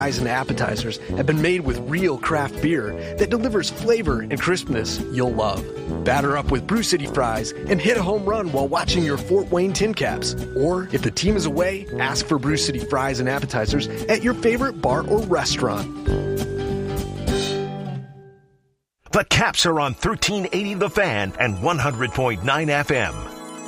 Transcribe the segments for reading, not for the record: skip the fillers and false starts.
Fries and appetizers have been made with real craft beer that delivers flavor and crispness you'll love. Batter up with Brew City Fries and hit a home run while watching your Fort Wayne Tin Caps. Or, if the team is away, ask for Brew City Fries and appetizers at your favorite bar or restaurant. The Caps are on 1380 The Fan and 100.9 FM.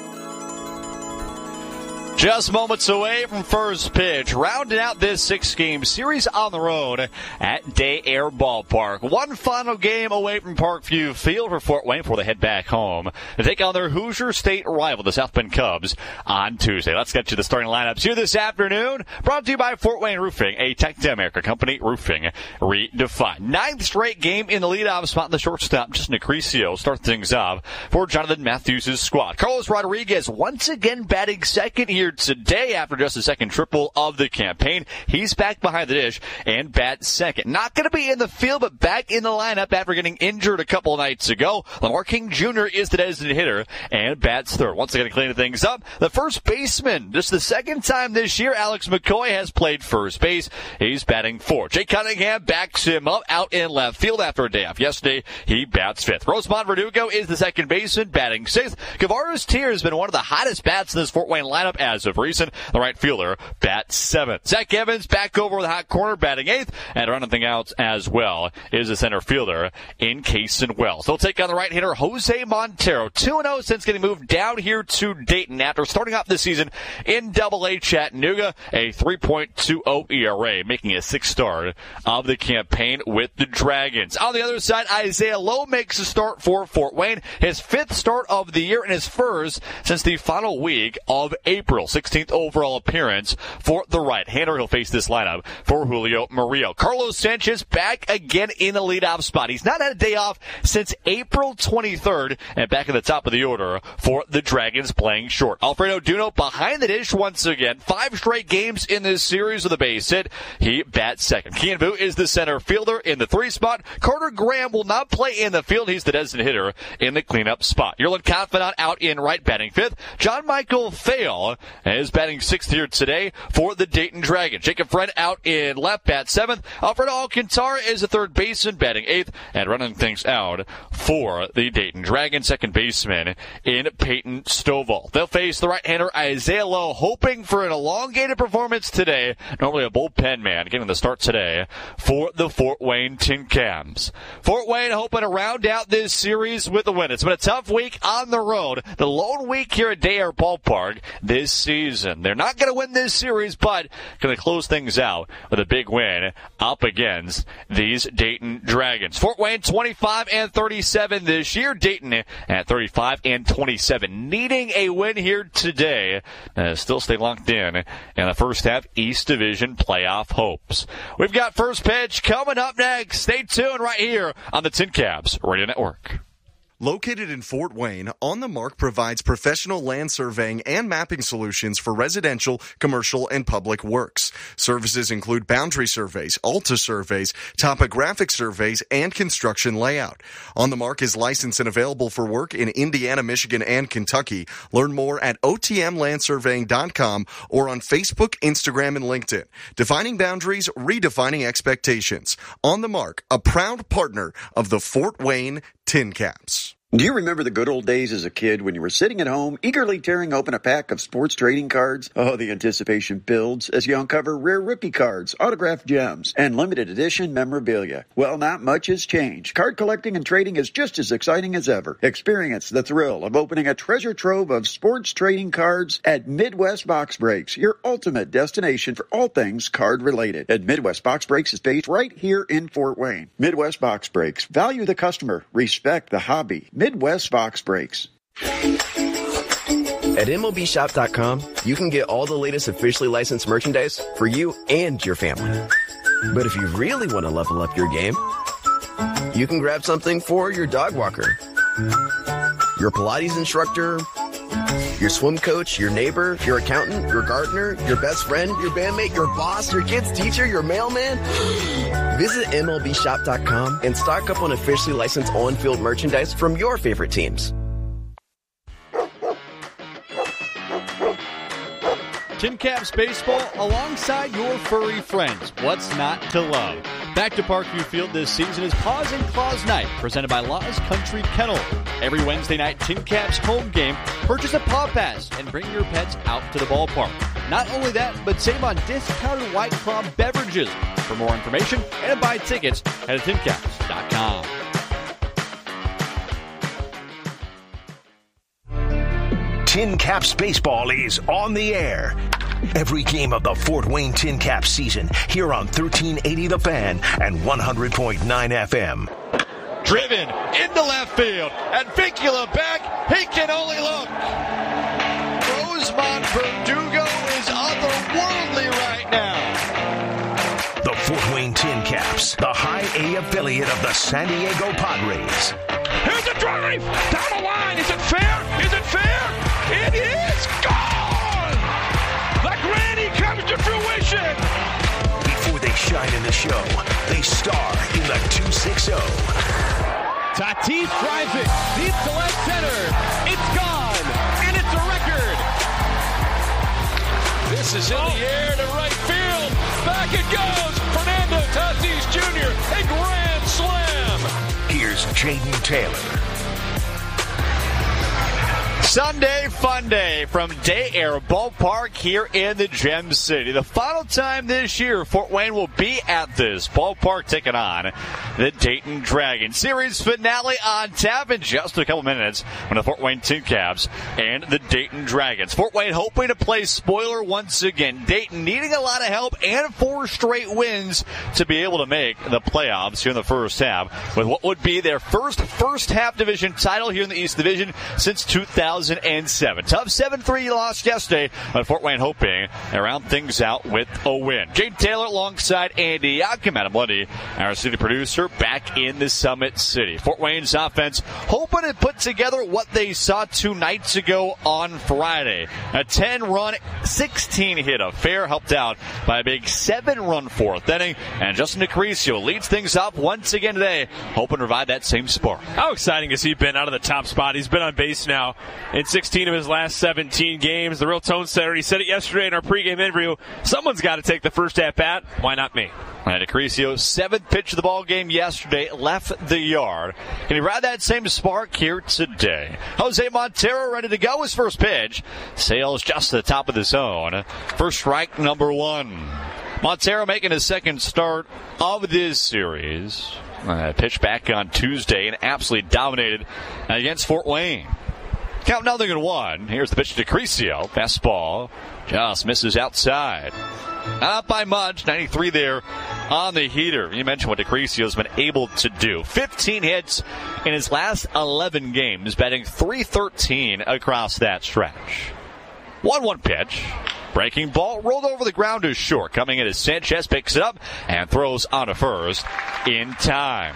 Just moments away from first pitch, rounding out this 6-game series on the road at Day Air Ballpark. One final game away from Parkview Field for Fort Wayne before they head back home to take on their Hoosier State rival, the South Bend Cubs, on Tuesday. Let's get to the starting lineups here this afternoon. Brought to you by Fort Wayne Roofing, a Tech America company, roofing redefined. 9th straight game in the leadoff spot in the shortstop. Justin Acrisio start things off for Jonathan Matthews' squad. Carlos Rodriguez once again batting second here today after just the second triple of the campaign. He's back behind the dish and bats second. Not going to be in the field, but back in the lineup after getting injured a couple nights ago. Lamar King Jr. is the designated hitter and bats third. Once again cleaning things up, the first baseman, just the second time this year, Alex McCoy has played first base. He's batting fourth. Jake Cunningham backs him up out in left field after a day off. Yesterday, he bats fifth. Rosemont Verdugo is the second baseman, batting sixth. Kavaris Tier has been one of the hottest bats in this Fort Wayne lineup as of recent. The right fielder bats seventh. Zach Evans back over the hot corner, batting eighth, and running things out as well is the center fielder in Cason Wells. They'll take on the right hitter Jose Montero, 2-0 since getting moved down here to Dayton after starting off the season in Double-A Chattanooga, a 3.20 ERA, making a sixth start of the campaign with the Dragons. On the other side, Isaiah Lowe makes a start for Fort Wayne, his fifth start of the year and his first since the final week of April. 16th overall appearance for the right-hander. He'll face this lineup for Julio Murillo. Carlos Sanchez back again in the leadoff spot. He's not had a day off since April 23rd and back at the top of the order for the Dragons playing short. Alfredo Duno behind the dish once again. 5 straight games in this series with a base hit. He bats second. Kean Vu is the center fielder in the 3 spot. Carter Graham will not play in the field. He's the designated hitter in the cleanup spot. Yerlin Confidant out in right, batting fifth. John Michael Fail is batting sixth here today for the Dayton Dragons. Jacob Fred out in left, bat seventh. Alfredo Alcantara is the third baseman, batting eighth, and running things out for the Dayton Dragons. Second baseman in Peyton Stovall. They'll face the right-hander Isaiah Lowe, hoping for an elongated performance today. Normally a bullpen man, getting the start today for the Fort Wayne Tin Caps. Fort Wayne hoping to round out this series with a win. It's been a tough week on the road. The lone week here at Day Air Ballpark this season. They're not going to win this series, but going to close things out with a big win up against these Dayton Dragons. Fort Wayne 25-37 this year. Dayton at 35-27. Needing a win here today. Still stay locked in the first half East Division playoff hopes. We've got first pitch coming up next. Stay tuned right here on the Tin Caps Radio Network. Located in Fort Wayne, On the Mark provides professional land surveying and mapping solutions for residential, commercial, and public works. Services include boundary surveys, ALTA surveys, topographic surveys, and construction layout. On the Mark is licensed and available for work in Indiana, Michigan, and Kentucky. Learn more at otmlandsurveying.com or on Facebook, Instagram, and LinkedIn. Defining boundaries, redefining expectations. On the Mark, a proud partner of the Fort Wayne Tin Caps. Do you remember the good old days as a kid when you were sitting at home, eagerly tearing open a pack of sports trading cards? Oh, the anticipation builds as you uncover rare rookie cards, autographed gems, and limited edition memorabilia. Well, not much has changed. Card collecting and trading is just as exciting as ever. Experience the thrill of opening a treasure trove of sports trading cards at Midwest Box Breaks, your ultimate destination for all things card-related. And Midwest Box Breaks is based right here in Fort Wayne. Midwest Box Breaks. Value the customer. Respect the hobby. Midwest Box Breaks. At MLBshop.com, you can get all the latest officially licensed merchandise for you and your family. But if you really want to level up your game, you can grab something for your dog walker, your Pilates instructor, your swim coach, your neighbor, your accountant, your gardener, your best friend, your bandmate, your boss, your kid's teacher, your mailman. Visit MLBshop.com and stock up on officially licensed on-field merchandise from your favorite teams. Tin Caps baseball alongside your furry friends. What's not to love? Back to Parkview Field this season is Paws and Claws Night, presented by Law's Country Kennel. Every Wednesday night, Tin Caps home game, purchase a Paw Pass and bring your pets out to the ballpark. Not only that, but save on discounted White Claw beverages. For more information and buy tickets, head to tincaps.com. Tin Caps baseball is on the air. Every game of the Fort Wayne Tin Caps season here on 1380 The Fan and 100.9 FM. Driven into left field, and Vicula back. He can only look. Rosemont Verdugo is otherworldly right now. The Fort Wayne Tin Caps, the High A affiliate of the San Diego Padres. Here's a drive down the line. Is it fair? Is it fair? It is gone! The granny comes to fruition! Before they shine in the show, they star in the 260. Tatis drives it deep to left center. It's gone, and it's a record. This is in the air to right field. Back it goes. Fernando Tatis Jr., a grand slam. Here's Jaden Taylor. Sunday fun day from Day Air Ballpark here in the Gem City. The final time this year Fort Wayne will be at this ballpark taking on the Dayton Dragons. Series finale on tap in just a couple minutes when the Fort Wayne Tin Caps and the Dayton Dragons. Fort Wayne hoping to play spoiler once again. Dayton needing a lot of help and 4 straight wins to be able to make the playoffs here in the first half with what would be their first half division title here in the East Division since 2007. Tough 7-3 loss yesterday, but Fort Wayne hoping to round things out with a win. Jade Taylor alongside Andy Yakim, Adam Lundy, our city producer, back in the Summit City. Fort Wayne's offense hoping to put together what they saw 2 nights ago on Friday. A 10-run, 16-hit affair helped out by a big 7-run 4th inning, and Justin Decrecio leads things up once again today, hoping to provide that same spark. How exciting has he been out of the top spot? He's been on base now in 16 of his last 17 games. The real tone setter. He said it yesterday in our pregame interview. Someone's got to take the first at bat. Why not me? And Decrecio, 7th pitch of the ball game yesterday, left the yard. Can he ride that same spark here today? Jose Montero ready to go. His first pitch sails just to the top of the zone. First strike, number 1. Montero making his second start of this series. Pitched back on Tuesday and absolutely dominated against Fort Wayne. Count 0-1. Here's the pitch to Decrecio. Fastball just misses outside. Not up by much. 93 there on the heater. You mentioned what Decrecio's been able to do. 15 hits in his last 11 games, batting .313 across that stretch. 1-1 pitch. Breaking ball rolled over the ground to short. Coming in as Sanchez picks it up and throws onto first in time.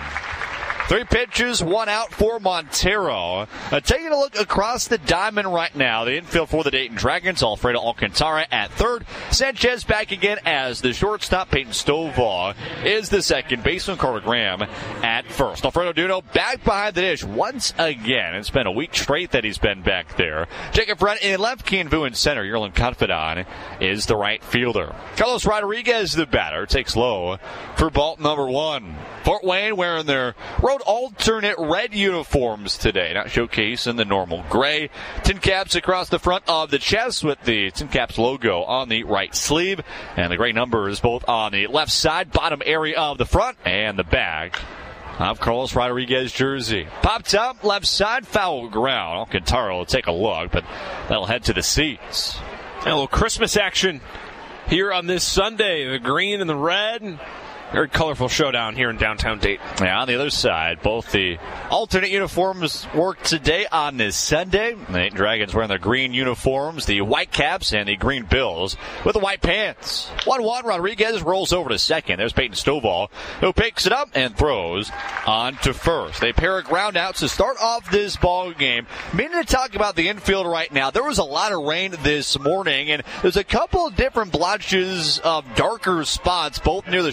3 pitches, 1 out for Montero. Taking a look across the diamond right now. The infield for the Dayton Dragons, Alfredo Alcantara at third. Sanchez back again as the shortstop. Peyton Stovall is the second baseman. Carter Graham at first. Alfredo Duno back behind the dish once again. It's been a week straight that he's been back there. Jacob Brent in left, Kean Vu in center. Yerlin Confidant is the right fielder. Carlos Rodriguez, the batter, takes low for ball number 1. Fort Wayne wearing their road alternate red uniforms today, not showcasing the normal gray. Tin Caps across the front of the chest with the Tin Caps logo on the right sleeve, and the gray numbers both on the left side, bottom area of the front and the back of Carlos Rodriguez jersey. Popped up left side, foul ground. Alcantara will take a look, but that'll head to the seats. A little Christmas action here on this Sunday. The green and the red. Very colorful showdown here in downtown Dayton. Yeah, on the other side, both the alternate uniforms work today on this Sunday. The Dayton Dragons wearing their green uniforms, the white caps, and the green bills with the white pants. 1-1, Rodriguez rolls over to second. There's Peyton Stovall, who picks it up and throws on to first. They pair a ground out to start off this ball game. Meaning to talk about the infield right now. There was a lot of rain this morning, and there's a couple of different blotches of darker spots, both near the shortstop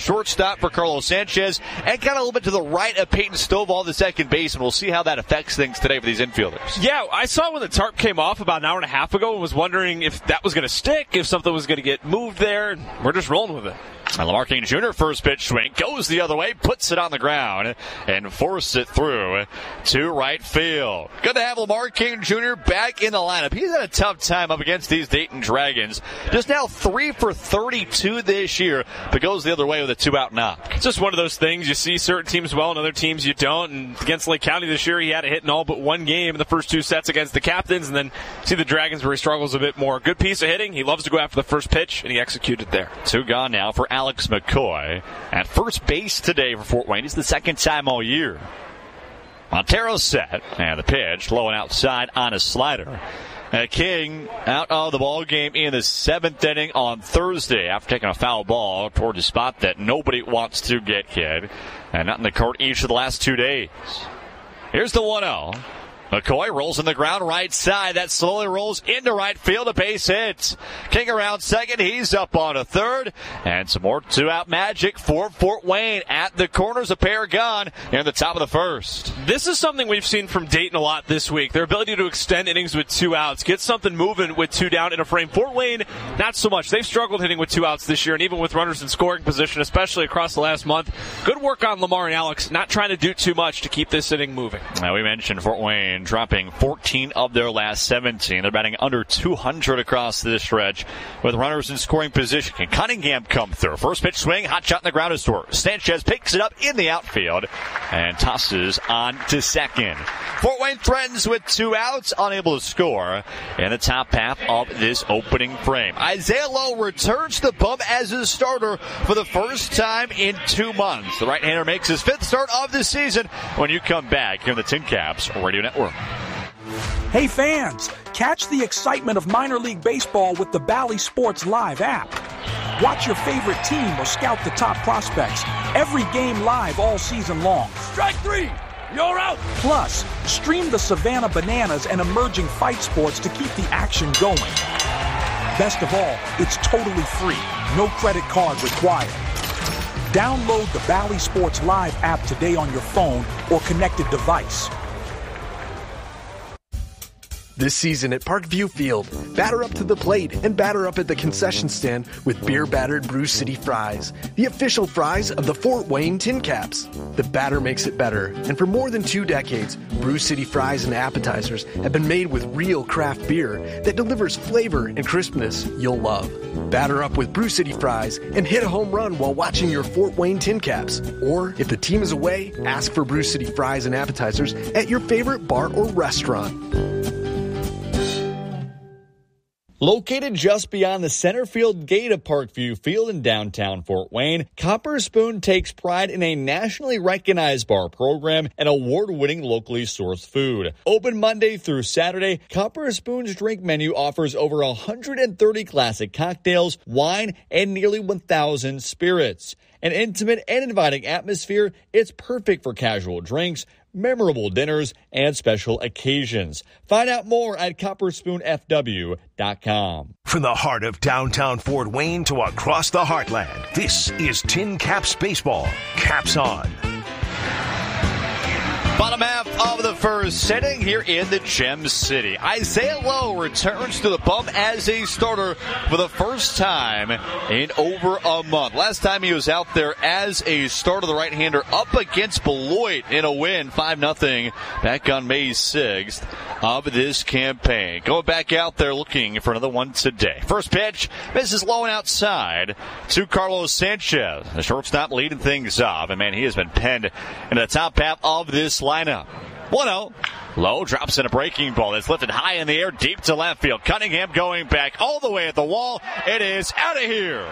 shortstop for Carlos Sanchez, and kind of a little bit to the right of Peyton Stovall, the second baseman. We'll see how that affects things today for these infielders. Yeah, I saw when the tarp came off about an hour and a half ago and was wondering if that was going to stick, if something was going to get moved there. We're just rolling with it. And Lamar King Jr. first pitch swing goes the other way, puts it on the ground, and forces it through to right field. Good to have Lamar King Jr. back in the lineup. He's had a tough time up against these Dayton Dragons. Just now 3 for 32 this year, but goes the other way with a 2-out knock. It's just one of those things. You see certain teams well and other teams you don't. And against Lake County this year, he had a hit in all but one game in the first 2 sets against the Captains. And then see the Dragons where he struggles a bit more. Good piece of hitting. He loves to go after the first pitch, and he executed there. 2 gone now for Alex McCoy at first base today for Fort Wayne. It's the second time all year. Montero set, and the pitch low and outside on a slider. King out of the ball game in the 7th inning on Thursday after taking a foul ball toward a spot that nobody wants to get hit, and not in the court each of the last 2 days. Here's the 1-0. McCoy rolls in the ground right side. That slowly rolls into right field. A base hit. King around second. He's up on a third. And some more 2-out magic for Fort Wayne. At the corners, a pair gone in the top of the first. This is something we've seen from Dayton a lot this week. Their ability to extend innings with 2 outs. Get something moving with 2 down in a frame. Fort Wayne, not so much. They've struggled hitting with 2 outs this year, and even with runners in scoring position, especially across the last month. Good work on Lamar and Alex, not trying to do too much to keep this inning moving. Now, we mentioned Fort Wayne dropping 14 of their last 17. They're batting under 200 across this stretch with runners in scoring position. Can Cunningham come through? First pitch swing, hot shot in the ground is toward. Sanchez picks it up in the outfield and tosses on to second. Fort Wayne threatens with 2 outs, unable to score in the top half of this opening frame. Isaiah Lowe returns to the bump as a starter for the first time in 2 months. The right-hander makes his 5th start of the season when you come back here on the Tin Caps Radio Network. Hey fans, catch the excitement of minor league baseball with the Bally Sports Live app. Watch your favorite team or scout the top prospects. Every game live all season long. Strike 3, you're out. Plus, stream the Savannah Bananas and emerging fight sports to keep the action going. Best of all, it's totally free. No credit card required. Download the Bally Sports Live app today on your phone or connected device. This season at Parkview Field, batter up to the plate and batter up at the concession stand with beer-battered Brew City Fries, the official fries of the Fort Wayne Tin Caps. The batter makes it better, and for more than 2 decades, Brew City Fries and appetizers have been made with real craft beer that delivers flavor and crispness you'll love. Batter up with Brew City Fries and hit a home run while watching your Fort Wayne Tin Caps. Or, if the team is away, ask for Brew City Fries and appetizers at your favorite bar or restaurant. Located just beyond the center field gate of Parkview Field in downtown Fort Wayne, Copper Spoon takes pride in a nationally recognized bar program and award-winning locally sourced food. Open Monday through Saturday, Copper Spoon's drink menu offers over 130 classic cocktails, wine, and nearly 1,000 spirits. An intimate and inviting atmosphere, it's perfect for casual drinks, memorable dinners, and special occasions. Find out more at copperspoonfw.com. From the heart of downtown Fort Wayne to across the heartland, this is Tin Caps Baseball. Caps on. Bottom half of the first inning here in the Gem City. Isaiah Lowe returns to the bump as a starter for the first time in over a month. Last time he was out there as a starter, the right-hander up against Beloit in a win, 5-0, back on May 6th of this campaign. Going back out there looking for another one today. First pitch, misses low and outside to Carlos Sanchez. The shortstop leading things off, and man, he has been penned in the top half of this lineup. 1-0. Lowe drops in a breaking ball that's lifted high in the air, deep to left field. Cunningham going back all the way at the wall. It is out of here.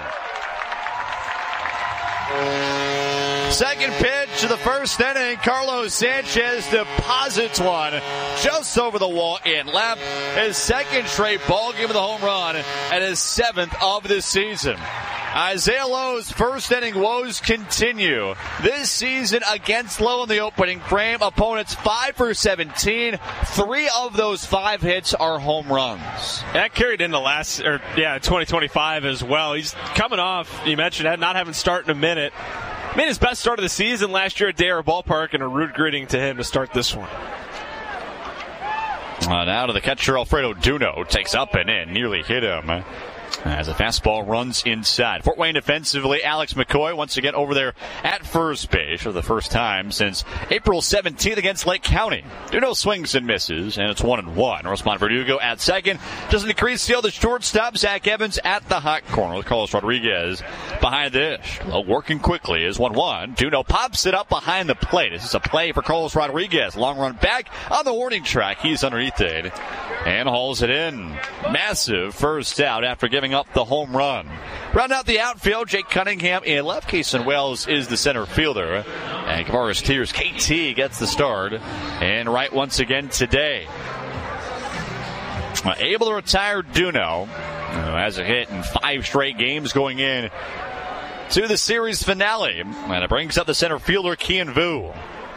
Second pitch of the first inning. Carlos Sanchez deposits one just over the wall in left. His second straight ball game of the home run and his 7th of the season. Isaiah Lowe's first inning woes continue. This season against Lowe in the opening frame, opponents 5 for 17. 3 of those 5 hits are home runs. That carried into 2025 as well. He's coming off, you mentioned, not having start in a minute. Made his best start of the season last year at Day-Air Ballpark, and a rude greeting to him to start this one. Now to the catcher, Alfredo Duno. Takes up and in. Nearly hit him as a fastball runs inside. Fort Wayne defensively, Alex McCoy once again over there at first base for the first time since April 17th against Lake County. Duno swings and misses, and it's 1-1. Rosman Verdugo at second. Justin decrease steal the shortstop. Zach Evans at the hot corner with Carlos Rodriguez behind the dish. Well, working quickly is 1-1. Duno pops it up behind the plate. This is a play for Carlos Rodriguez. Long run back on the warning track. He's underneath it and hauls it in. Massive first out after giving up the home run. Round out the outfield, Jake Cunningham in left. Kason Wells is the center fielder. And Kavaris Tears, KT, gets the start. And right once again today. Able to retire Duno, who has a hit in 5 straight games going in to the series finale. And it brings up the center fielder, Kian Vu.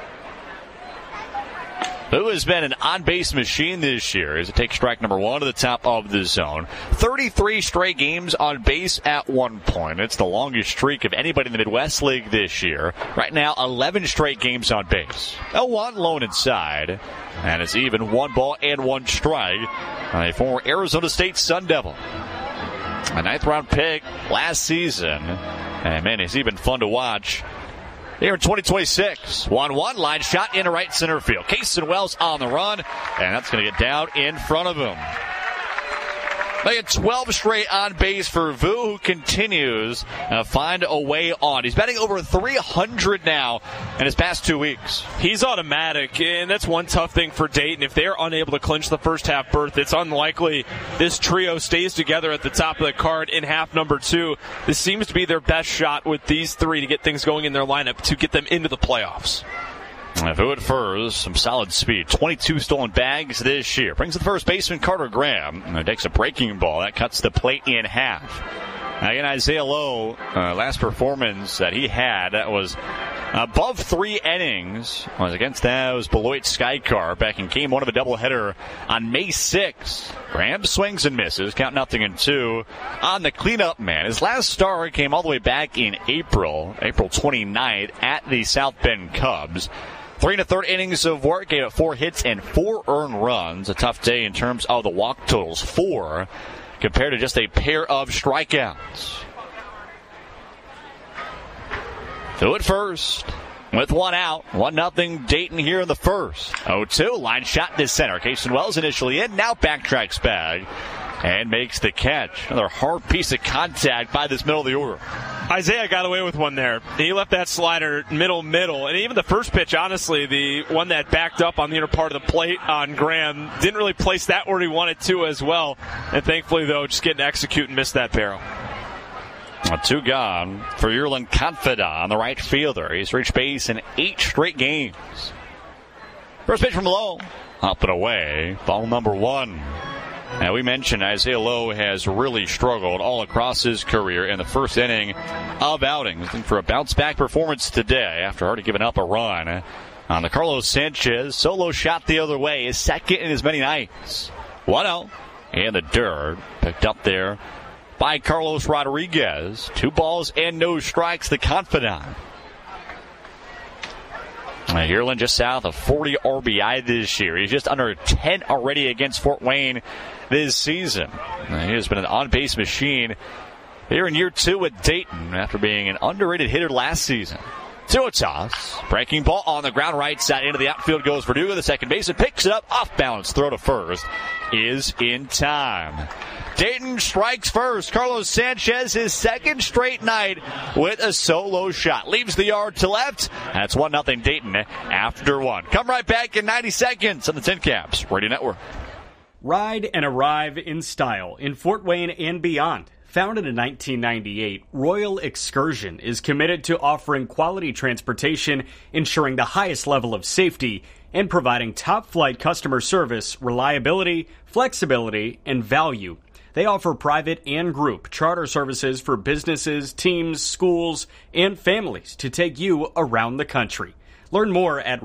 Who has been an on-base machine this year as it takes strike number 1 to the top of the zone. 33 straight games on base at one point. It's the longest streak of anybody in the Midwest League this year. Right now, 11 straight games on base. A 1 lone inside. And it's even 1 ball and 1 strike. A former Arizona State Sun Devil. A 9th round pick last season. And man, it's even fun to watch here in 2026. 1-1 line shot into right center field. Kason Wells on the run, and that's going to get down in front of him. They had 12 straight on base for Vu, who continues to find a way on. He's batting over 300 now in his past 2 weeks. He's automatic, and that's one tough thing for Dayton. If they're unable to clinch the first half berth, it's unlikely this trio stays together at the top of the card in half number 2. This seems to be their best shot with these 3 to get things going in their lineup to get them into the playoffs. Vu at first, some solid speed. 22 stolen bags this year. Brings the first baseman, Carter Graham. Takes a breaking ball. That cuts the plate in half. Again, Isaiah Lowe, last performance that he had, that was above 3 innings. Was against that was Beloit Skycar back in game 1 of a doubleheader on May 6th. Graham swings and misses, count 0-2 on the cleanup man. His last start came all the way back in April 29th at the South Bend Cubs. 3 1/3 innings of work, gave up 4 hits and 4 earned runs. A tough day in terms of the walk totals, 4 compared to just a pair of strikeouts. Vu at first with 1 out. 1-0 Dayton here in the first. 0-2, line shot to center. Kason Wells initially in, now backtracks back and makes the catch. Another hard piece of contact by this middle of the order. Isaiah got away with one there. He left that slider middle, and even the first pitch, honestly, the one that backed up on the inner part of the plate on Graham, didn't really place that where he wanted to as well. And thankfully, though, just getting to execute and miss that barrel. 2 gone for Yerlin Confidant on the right fielder. He's reached base in 8 straight games. First pitch from Lowe. Up and away. Ball number 1. Now, we mentioned Isaiah Lowe has really struggled all across his career in the first inning of outings. Looking for a bounce-back performance today after already giving up a run on the Carlos Sanchez solo shot the other way. His second in as many nights. 1-0 in the dirt. Picked up there by Carlos Rodriguez. 2 balls and no strikes, the Confidant. Yerlin just south of 40 RBI this year. He's just under 10 already against Fort Wayne this season. He has been an on-base machine here in year 2 with Dayton after being an underrated hitter last season. To a toss. Breaking ball on the ground right side. Into the outfield goes Verdugo. The second baseman picks it up. Off balance. Throw to first is in time. Dayton strikes first. Carlos Sanchez, his second straight night with a solo shot. Leaves the yard to left. That's 1-0 Dayton after 1. Come right back in 90 seconds on the Tin Caps Radio Network. Ride and arrive in style in Fort Wayne and beyond. Founded in 1998, Royal Excursion is committed to offering quality transportation, ensuring the highest level of safety, and providing top-flight customer service, reliability, flexibility, and value. They offer private and group charter services for businesses, teams, schools, and families to take you around the country. Learn more at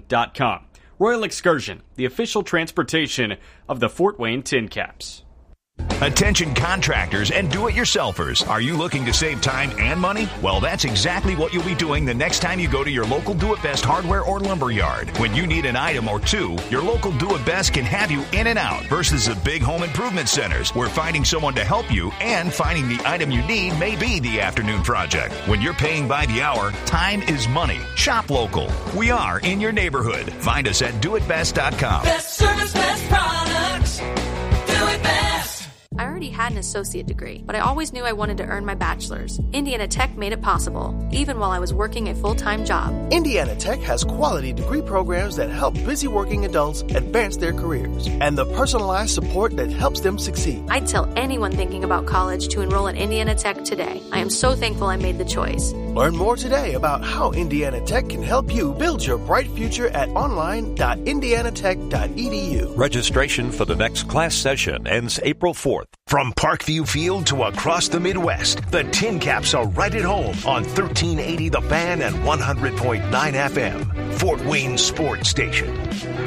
royalexcursion.com. Royal Excursion, the official transportation of the Fort Wayne Tin Caps. Attention contractors and do-it-yourselfers. Are you looking to save time and money? Well, that's exactly what you'll be doing the next time you go to your local Do-It-Best hardware or lumber yard. When you need an item or two, your local Do-It-Best can have you in and out versus the big home improvement centers where finding someone to help you and finding the item you need may be the afternoon project. When you're paying by the hour, time is money. Shop local. We are in your neighborhood. Find us at doitbest.com. Best service, best products. Do it best. I already had an associate degree, but I always knew I wanted to earn my bachelor's. Indiana Tech made it possible, even while I was working a full-time job. Indiana Tech has quality degree programs that help busy working adults advance their careers, and the personalized support that helps them succeed. I'd tell anyone thinking about college to enroll at Indiana Tech today. I am so thankful I made the choice. Learn more today about how Indiana Tech can help you build your bright future at online.indianatech.edu. Registration for the next class session ends April 4th. From Parkview Field to across the Midwest, the Tin Caps are right at home on 1380 The Fan and 100.9 FM, Fort Wayne Sports Station.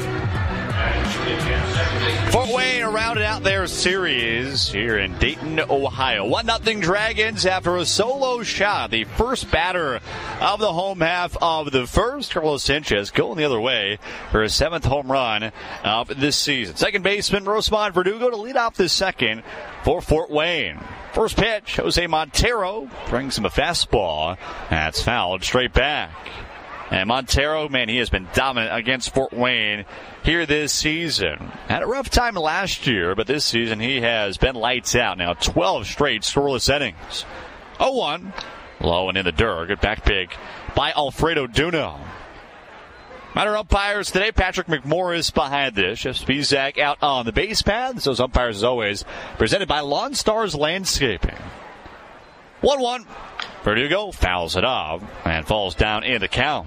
Fort Wayne rounded out their series here in Dayton, Ohio. 1-0 Dragons after a solo shot. The first batter of the home half of the first. Carlos Sanchez going the other way for his 7th home run of this season. Second baseman Rosamond Verdugo to lead off the second for Fort Wayne. First pitch, Jose Montero brings him a fastball. That's fouled straight back. And Montero, man, he has been dominant against Fort Wayne here this season. Had a rough time last year, but this season he has been lights out. Now 12 straight scoreless innings. 0-1. Low and in the dirt. Good back pick by Alfredo Duno. Minor umpires today, Patrick McMorris behind this. Jeff Spizak out on the base paths. Those umpires, as always, presented by Lawn Stars Landscaping. 1-1. Verdugo fouls it off and falls down in the count.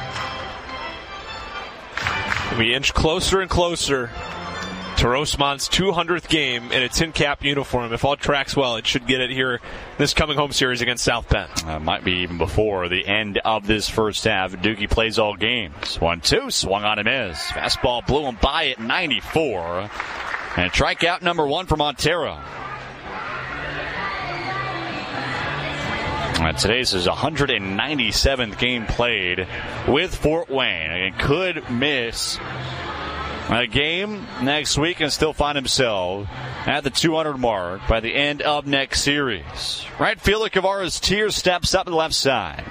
We inch closer and closer to Rosamond's 200th game in a Tin Cap uniform. If all tracks well, it should get it here this coming home series against South Bend. Might be even before the end of this first half. Dookie plays all games. 1-2, swung on and miss. Fastball blew him by at 94. And strikeout number 1 for Montero. Today's is 197th game played with Fort Wayne. And could miss a game next week and still find himself at the 200 mark by the end of next series. Right fielder Kavares Tears steps up to the left side.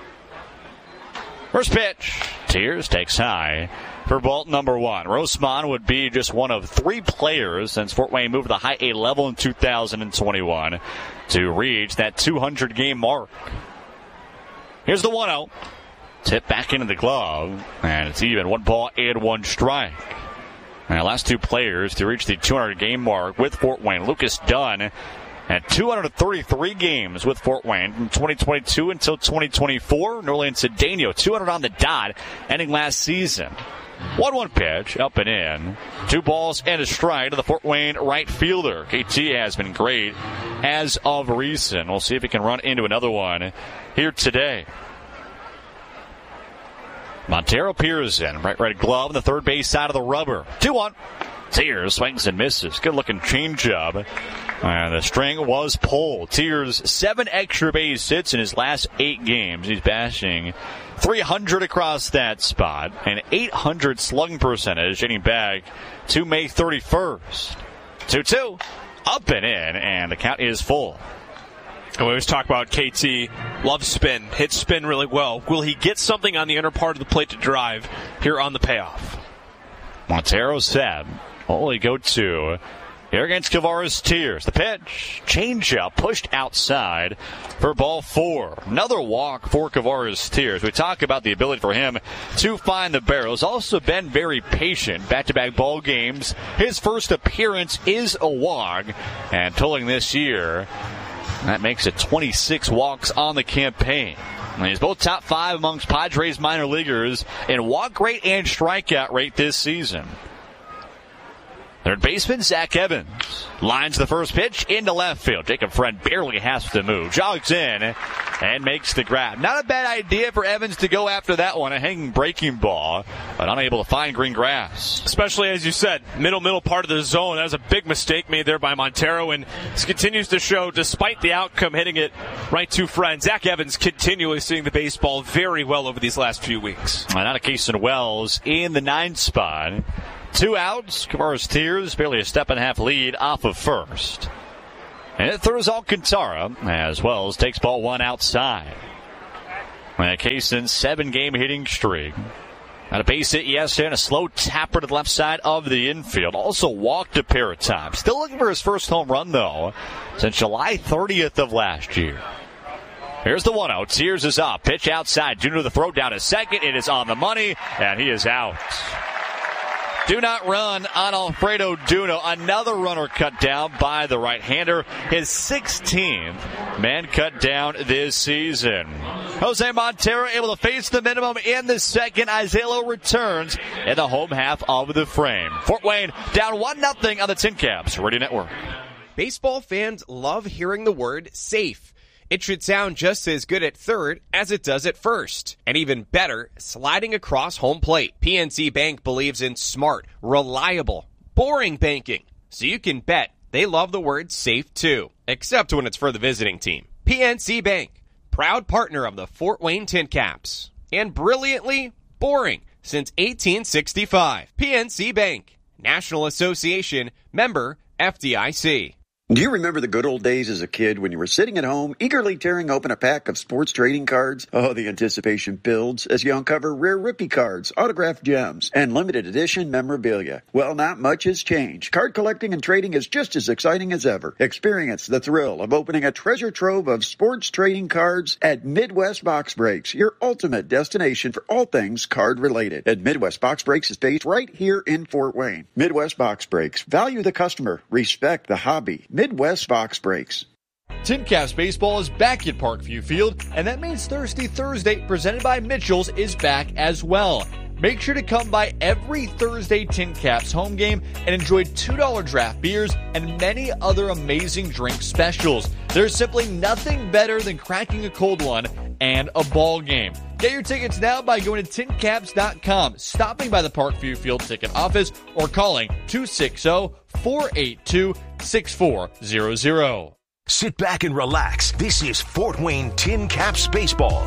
First pitch. Tears takes high for ball number 1. Rosamond would be just one of 3 players since Fort Wayne moved to the high A level in 2021 to reach that 200 game mark. Here's the 1-0. Tip back into the glove, and it's even 1 ball and 1 strike. And the last 2 players to reach the 200 game mark with Fort Wayne. Lucas Dunn at 233 games with Fort Wayne from 2022 until 2024. Norland Cedeno, 200 on the dot, ending last season. 1-1 pitch, up and in. 2 balls and a strike to the Fort Wayne right fielder. KT has been great as of recent. We'll see if he can run into another one here today. Montero peers in. Right glove on the third base side of the rubber. 2-1. Tears swings and misses. Good looking changeup. And the string was pulled. Tears 7 extra base hits in his last 8 games. He's bashing 300 across that spot. An 800 slugging percentage dating back to May 31st. 2-2. Up and in. And the count is full. And we always talk about KT. Loves spin. Hits spin really well. Will he get something on the inner part of the plate to drive here on the payoff? Montero said, only go to here against Kavares Tears. The pitch, changeup, pushed outside for ball 4. Another walk for Kavares Tears. We talk about the ability for him to find the barrels. Also been very patient. Back-to-back ball games. His first appearance is a walk. And tolling this year, that makes it 26 walks on the campaign. And he's both top 5 amongst Padres minor leaguers in walk rate and strikeout rate this season. Third baseman, Zach Evans. Lines the first pitch into left field. Jacob Friend barely has to move. Jogs in and makes the grab. Not a bad idea for Evans to go after that one. A hanging breaking ball, but unable to find green grass. Especially, as you said, middle part of the zone. That was a big mistake made there by Montero, and this continues to show, despite the outcome, hitting it right to Friend. Zach Evans continually seeing the baseball very well over these last few weeks. And out of Kason Wells in the 9th spot. 2 outs. Kavares Tears barely a step and a half lead off of first. And it throws Alcantara as Wells takes ball 1 outside. Kaysen's 7-game hitting streak. Had a base hit yesterday and a slow tapper to the left side of the infield. Also walked a pair of times. Still looking for his first home run, though, since July 30th of last year. Here's the 1-0. Tears is up. Pitch outside. Juno the throw down to second. It is on the money, and he is out. Do not run on Alfredo Duno. Another runner cut down by the right-hander. His 16th man cut down this season. Jose Montero able to face the minimum in the second. Isaiah returns in the home half of the frame. Fort Wayne down 1-0 on the Tin Caps Radio Network. Baseball fans love hearing the word safe. It should sound just as good at third as it does at first. And even better, sliding across home plate. PNC Bank believes in smart, reliable, boring banking. So you can bet they love the word safe too. Except when it's for the visiting team. PNC Bank, proud partner of the Fort Wayne Tin Caps. And brilliantly boring since 1865. PNC Bank, National Association, member FDIC. Do you remember the good old days as a kid when you were sitting at home, eagerly tearing open a pack of sports trading cards? Oh, the anticipation builds as you uncover rare rookie cards, autographed gems, and limited edition memorabilia. Well, not much has changed. Card collecting and trading is just as exciting as ever. Experience the thrill of opening a treasure trove of sports trading cards at Midwest Box Breaks, your ultimate destination for all things card-related. And Midwest Box Breaks is based right here in Fort Wayne. Midwest Box Breaks. Value the customer. Respect the hobby. Midwest Box Breaks. Tin Caps baseball is back at Parkview Field, and that means Thirsty Thursday, presented by Mitchell's, is back as well. Make sure to come by every Thursday Tin Caps home game and enjoy $2 draft beers and many other amazing drink specials. There's simply nothing better than cracking a cold one and a ball game. Get your tickets now by going to tincaps.com, stopping by the Parkview Field ticket office, or calling 260-482-6400. Sit back and relax. This is Fort Wayne Tin Caps baseball.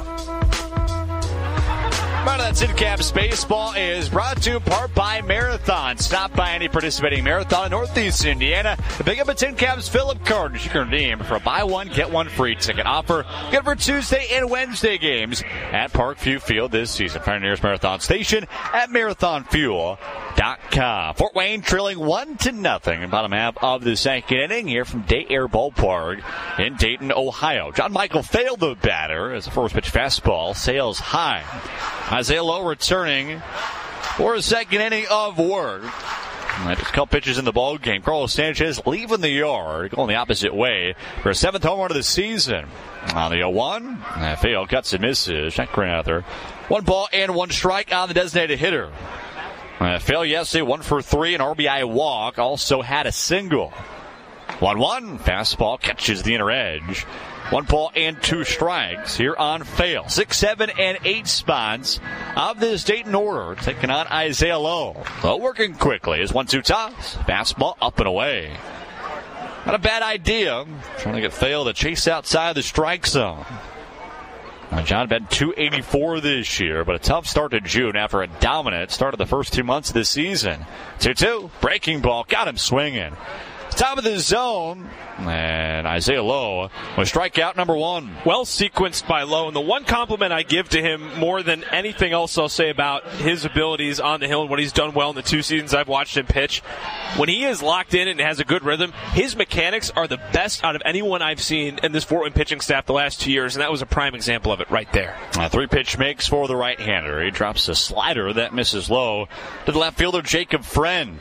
Part of that Tin Caps baseball is brought to you in part by Marathon. Stop by any participating marathon in Northeast Indiana to pick up a Tin Caps Philip card. You can redeem for a buy one, get one free ticket offer. Good for Tuesday and Wednesday games at Parkview Field this season. Find your nearest Marathon station at marathonfuel.com. Fort Wayne trailing 1-0 in bottom half of the second inning here from Day Air Ballpark in Dayton, Ohio. John Michael failed the batter as a first pitch fastball sails high. Isaiah Lowe returning for a second inning of work. Just a couple pitches in the ball game. Carlos Sanchez leaving the yard, going the opposite way for a 7th home run of the season. On the 0-1, Fail cuts and misses. Jack Granather. 1 ball and 1 strike on the designated hitter. Fail yesterday, 1 for 3, an RBI walk. Also had a single. 1-1, fastball catches the inner edge. 1 ball and 2 strikes here on Fail. 6, 7, and 8 spots of this Dayton order taking on Isaiah Lowe. Lowe working quickly. His 1-2 toss. Fastball up and away. Not a bad idea. Trying to get Fail to chase outside the strike zone. John been 284 this year, but a tough start to June after a dominant start of the first 2 months of the season. 2-2. Breaking ball. Got him swinging. Top of the zone, and Isaiah Lowe was strikeout number 1. Well sequenced by Lowe, and the one compliment I give to him more than anything else I'll say about his abilities on the hill and what he's done well in the 2 seasons I've watched him pitch, when he is locked in and has a good rhythm, his mechanics are the best out of anyone I've seen in this Fort Wayne pitching staff the last 2 years, and that was a prime example of it right there. 3-pitch makes for the right-hander. He drops a slider that misses Lowe to the left fielder, Jacob Friend.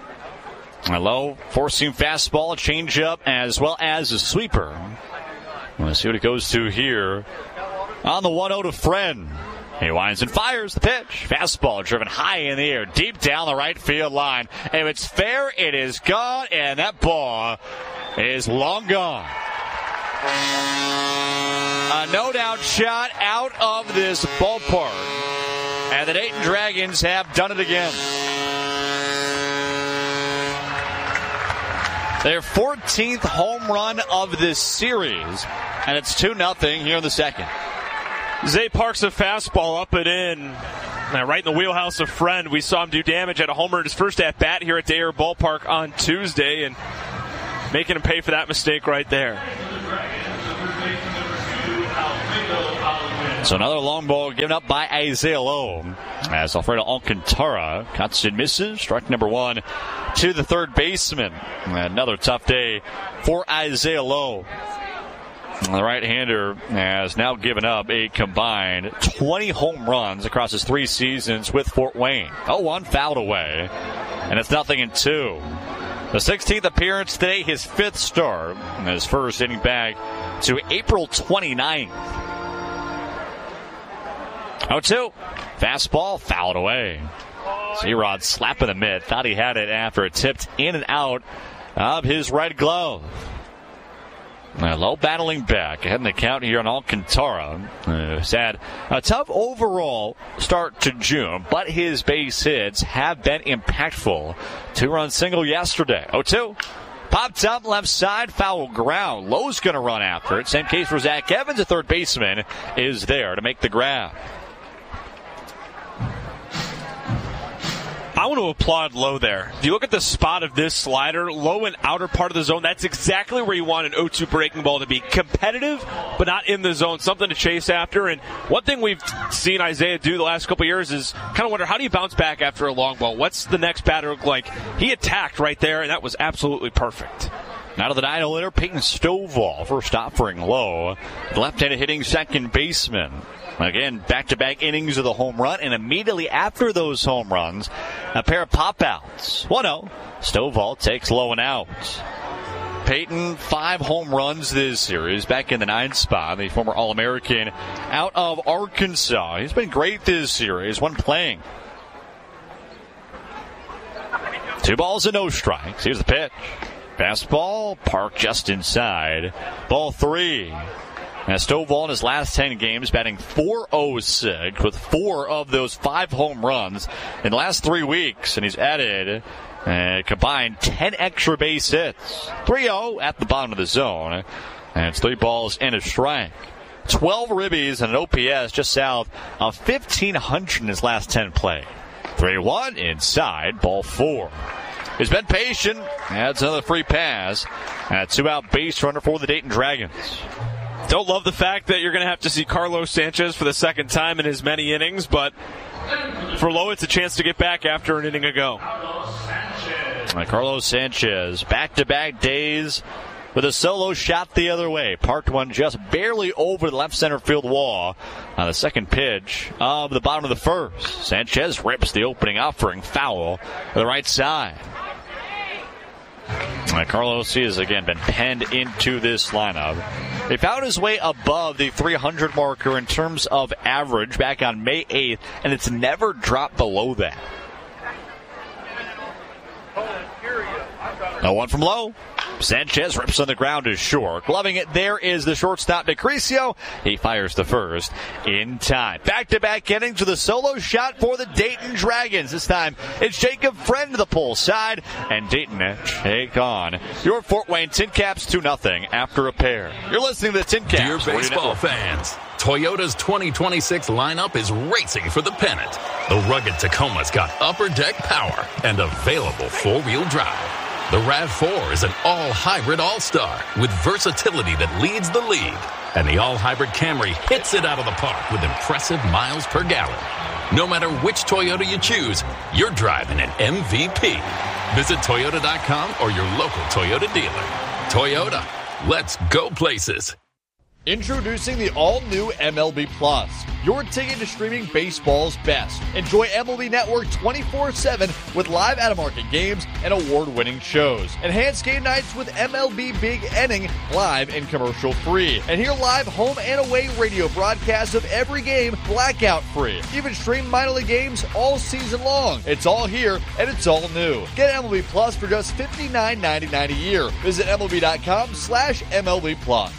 Low, four-seam fastball, a changeup, as well as a sweeper. Let's see what it goes to here. On the 1-0 to Friend. He winds and fires the pitch. Fastball driven high in the air, deep down the right field line. If it's fair, it is gone, and that ball is long gone. A no-doubt shot out of this ballpark. And the Dayton Dragons have done it again. Their 14th home run of this series, and it's 2-0 here in the second. Zay parks a fastball up and in. Right in the wheelhouse of Friend. We saw him do damage at a homer in his first at-bat here at Day Air Ballpark on Tuesday, and making him pay for that mistake right there. So another long ball given up by Isaiah Lowe as Alfredo Alcantara cuts and misses. Strike number one to the third baseman. Another tough day for Isaiah Lowe. The right-hander has now given up a combined 20 home runs across his 3 seasons with Fort Wayne. 0-1 fouled away, and it's 0-2. The 16th appearance today, his 5th start, and his first dating back to April 29th. 0-2. Fastball fouled away. Z-Rod slapping the mitt. Thought he had it after it tipped in and out of his right glove. Low battling back. Ahead in the count here on Alcantara. Who's had a tough overall start to June, but his base hits have been impactful. 2-run single yesterday. 0-2. Popped up left side, foul ground. Lowe's going to run after it. Same case for Zach Evans, a third baseman, is there to make the grab. I want to applaud Lowe there. If you look at the spot of this slider, low and outer part of the zone, that's exactly where you want an 0-2 breaking ball to be. Competitive, but not in the zone. Something to chase after. And one thing we've seen Isaiah do the last couple of years is kind of wonder, how do you bounce back after a long ball? What's the next batter look like? He attacked right there, and that was absolutely perfect. Now to the 9-0 hitter, Peyton Stovall. First offering Lowe. The left-handed hitting second baseman. Again, back-to-back innings of the home run, and immediately after those home runs, a pair of pop-outs. 1-0. Stovall takes Lowe and out. Peyton, 5 home runs this series, back in the 9th spot. The former All-American out of Arkansas. He's been great this series when playing. 2 balls and no strikes. Here's the pitch. Fastball, parked just inside. Ball 3. And Stovall in his last 10 games batting .406 with 4 of those 5 home runs in the last 3 weeks. And he's added a combined 10 extra base hits. 3-0 at the bottom of the zone. And it's 3 balls and a strike. 12 ribbies and an OPS just south of 1,500 in his last 10 play. 3-1 inside, ball 4. He's been patient. Adds another free pass. And a 2-out base runner for the Dayton Dragons. Don't love the fact that you're going to have to see Carlos Sanchez for the second time in his many innings, but for Lowe, it's a chance to get back after an inning ago. Carlos Sanchez, back-to-back days with a solo shot the other way. Parked one just barely over the left center field wall on the second pitch of the bottom of the first. Sanchez rips the opening offering foul to the right side. Carlos has again been penned into this lineup. He found his way above the 300 marker in terms of average back on May 8th, and it's never dropped below that. 0-1 from Lowe. Sanchez rips on the ground is short. Gloving it there is the shortstop Decrecio. He fires the first in time. Back-to-back innings with a solo shot for the Dayton Dragons. This time it's Jacob Friend to the pull side, and Dayton take on your Fort Wayne Tin Caps 2-0 after a pair. You're listening to the Tin Caps. Dear baseball fans, Toyota's 2026 lineup is racing for the pennant. The rugged Tacoma's got upper deck power and available four-wheel drive. The RAV4 is an all-hybrid all-star with versatility that leads the league. And the all-hybrid Camry hits it out of the park with impressive miles per gallon. No matter which Toyota you choose, you're driving an MVP. Visit Toyota.com or your local Toyota dealer. Toyota, let's go places. Introducing the all-new MLB Plus, your ticket to streaming baseball's best. Enjoy MLB Network 24/7 with live out-of-market games and award-winning shows. Enhance game nights with MLB Big Inning, live and commercial-free. And hear live home and away radio broadcasts of every game blackout-free. Even stream minor league games all season long. It's all here, and it's all new. Get MLB Plus for just $59.99 a year. Visit MLB.com/MLB Plus.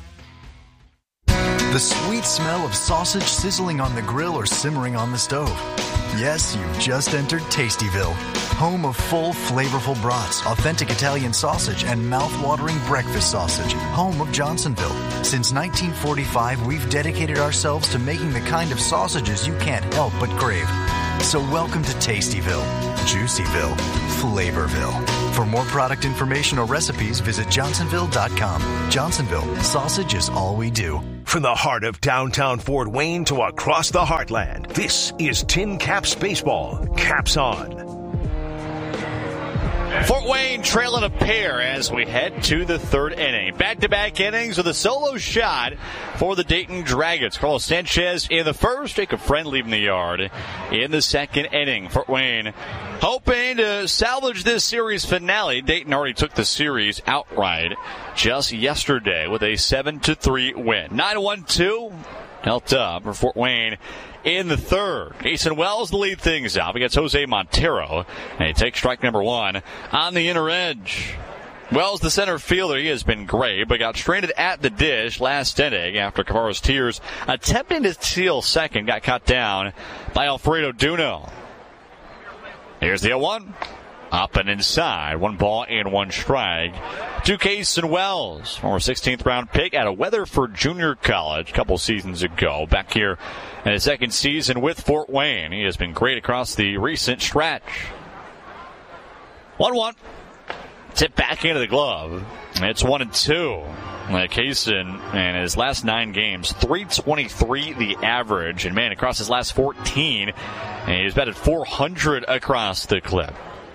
The sweet smell of sausage sizzling on the grill or simmering on the stove. Yes, you've just entered Tastyville, home of full, flavorful brats, authentic Italian sausage, and mouth-watering breakfast sausage, home of Johnsonville. Since 1945, we've dedicated ourselves to making the kind of sausages you can't help but crave. So welcome to Tastyville, Juicyville, Flavorville. For more product information or recipes, visit johnsonville.com. Johnsonville, sausage is all we do. From the heart of downtown Fort Wayne to across the heartland, this is Tin Caps Baseball. Caps on. Fort Wayne trailing a pair as we head to the third inning. Back-to-back innings with a solo shot for the Dayton Dragons. Carlos Sanchez in the first, Jacob Friend leaving the yard in the second inning. Fort Wayne hoping to salvage this series finale. Dayton already took the series outright just yesterday with a 7-3 win. 9-1-2 held up for Fort Wayne in the third. Jason Wells to lead things off against Jose Montero. And he takes strike number one on the inner edge. Wells, the center fielder, he has been great, but got stranded at the dish last inning after Kavaros Tears attempting to steal second, got cut down by Alfredo Duno. Here's the 0-1. Up and inside. 1 ball and 1 strike to Cason Wells, former 16th round pick out of Weatherford Junior College a couple seasons ago. Back here in his second season with Fort Wayne. He has been great across the recent stretch. 1-1. Tip back into the glove. It's 1-2. Cason, in his last 9 games, .323 the average. And, man, across his last 14, and he's batted .400 across the clip.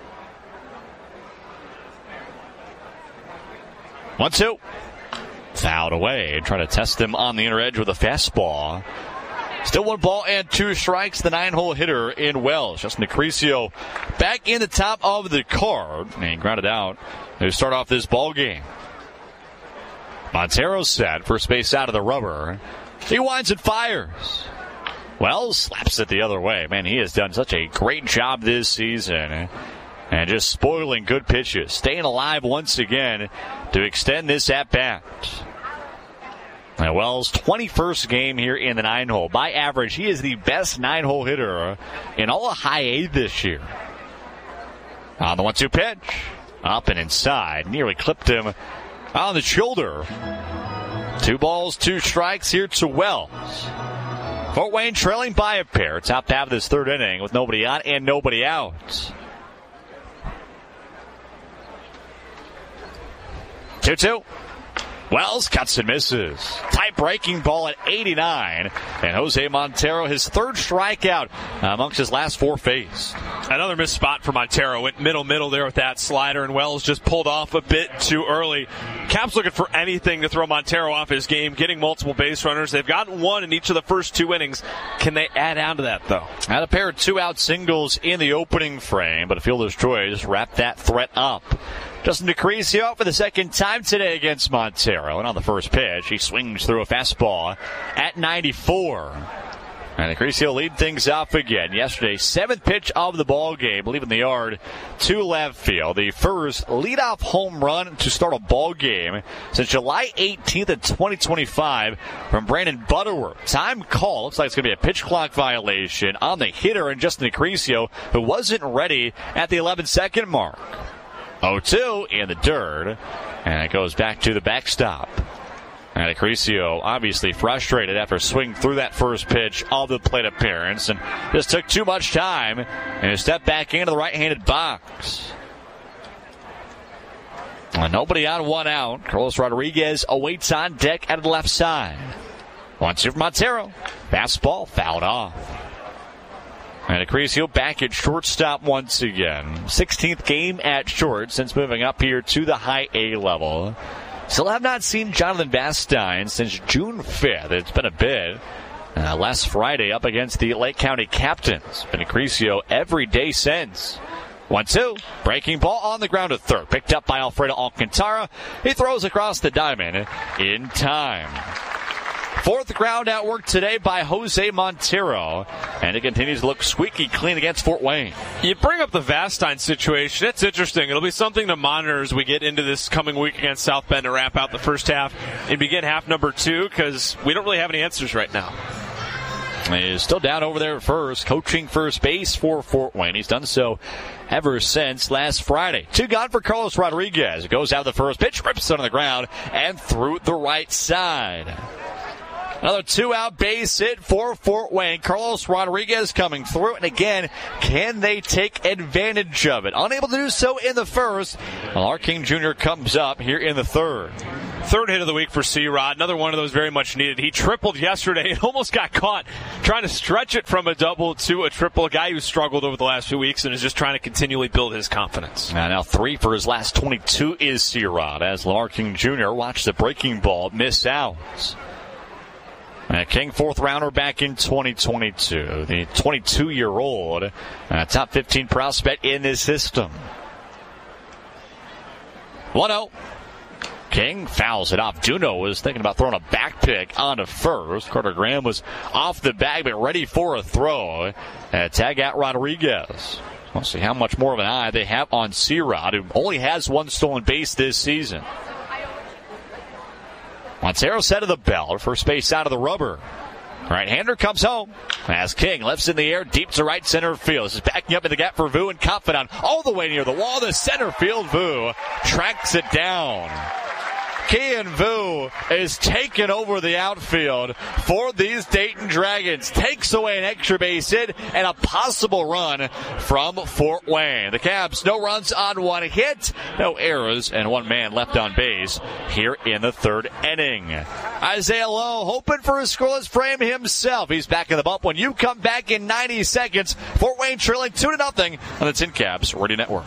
1-2. Fouled away. Trying to test him on the inner edge with a fastball. Still 1 ball and 2 strikes. The 9-hole hitter in Wells. Justin Decrecio back in the top of the card. And he grounded out to start off this ball game. Montero set. First base out of the rubber. He winds and fires. Wells slaps it the other way. Man, he has done such a great job this season. And just spoiling good pitches. Staying alive once again to extend this at-bat. Now Wells' 21st game here in the 9-hole. By average, he is the best 9-hole hitter in all of high A this year. On the 1-2 pitch. Up and inside. Nearly clipped him on the shoulder. 2 balls, 2 strikes here to Wells. Fort Wayne trailing by a pair. Top half of this third inning with nobody on and nobody out. 2-2. Wells cuts and misses. Tight breaking ball at 89. And Jose Montero, his third strikeout amongst his last 4 faced. Another missed spot for Montero. Went middle there with that slider, and Wells just pulled off a bit too early. Caps looking for anything to throw Montero off his game, getting multiple base runners. They've gotten 1 in each of the first 2 innings. Can they add on to that, though? Had a pair of 2-out singles in the opening frame, but a fielder's choice wrapped that threat up. Justin Decrecio out for the second time today against Montero. And on the first pitch, he swings through a fastball at 94. And Decrecio lead things off again. Yesterday, 7th pitch of the ball game, leaving the yard to left field. The first leadoff home run to start a ball game since July 18th of 2025 from Brandon Butterworth. Time call. Looks like it's going to be a pitch clock violation on the hitter and Justin Decrecio, who wasn't ready at the 11-second mark. 0-2 in the dirt, and it goes back to the backstop. And Decrecio obviously frustrated after swinging through that first pitch of the plate appearance and just took too much time and stepped back into the right-handed box. And nobody on, 1 out. Carlos Rodriguez awaits on deck out of the left side. 1-2 from Montero. Fastball fouled off. And Decrecio back at shortstop once again. 16th game at short since moving up here to the high A level. Still have not seen Jonathan Vastine since June 5th. It's been a bit. Last Friday up against the Lake County Captains. Been Acrisio every day since. 1-2. Breaking ball on the ground to third. Picked up by Alfredo Alcantara. He throws across the diamond in time. Fourth ground out work today by Jose Montero. And it continues to look squeaky clean against Fort Wayne. You bring up the Vastine situation. It's interesting. It'll be something to monitor as we get into this coming week against South Bend to wrap out the first half and begin half number 2, because we don't really have any answers right now. He's still down over there at first, coaching first base for Fort Wayne. He's done so ever since last Friday. 2 gone for Carlos Rodriguez. It goes out the first pitch, rips it on the ground, and through the right side. Another 2-out base hit for Fort Wayne. Carlos Rodriguez coming through. And again, can they take advantage of it? Unable to do so in the first. Well, King Jr. comes up here in the third. Third hit of the week for C-Rod. Another one of those very much needed. He tripled yesterday and almost got caught trying to stretch it from a double to a triple. A guy who struggled over the last few weeks and is just trying to continually build his confidence. Now 3 for his last 22 is C-Rod as Lamar King Jr. watched the breaking ball miss out. King, 4th rounder back in 2022. The 22-year-old top 15 prospect in this system. 1-0. King fouls it off. Duno was thinking about throwing a back pick onto first. Carter Graham was off the bag but ready for a throw. Tag out Rodriguez. We'll see how much more of an eye they have on C-Rod, who only has 1 stolen base this season. Montero set of the bell. First base out of the rubber. Right-hander comes home as King lifts in the air deep to right center field. This is backing up in the gap for Vu and Confidant all the way near the wall. The center field Vu tracks it down. Kean Vu is taking over the outfield for these Dayton Dragons. Takes away an extra base hit and a possible run from Fort Wayne. The Caps, no runs on 1 hit, no errors, and 1 man left on base here in the 3rd inning. Isaiah Lowe hoping for a scoreless frame himself. He's back in the bump when you come back in 90 seconds. Fort Wayne trailing 2-0 on the Tin Caps Radio Network.